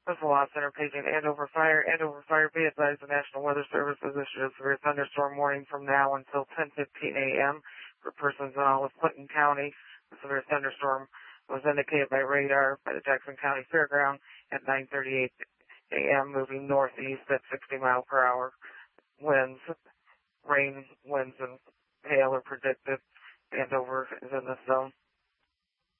Missile Law Center paging Andover Fire. Andover Fire, be advised the National Weather Service has issued a severe thunderstorm warning from now until 10:15 a.m. for persons in all of Clinton County. The severe thunderstorm was indicated by radar by the Jackson County Fairground at 9:38 a.m., moving northeast at 60 miles per hour.